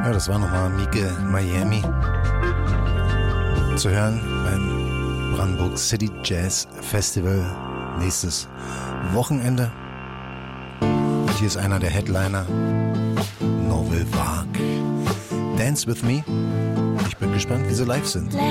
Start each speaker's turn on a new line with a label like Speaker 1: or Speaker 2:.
Speaker 1: Ja, das war nochmal Mieke Miami. Zu hören beim Brandenburg City Jazz Festival nächstes Wochenende. Und hier ist einer der Headliner, Norville Vark. Dance with Me. Ich bin gespannt, wie sie live sind.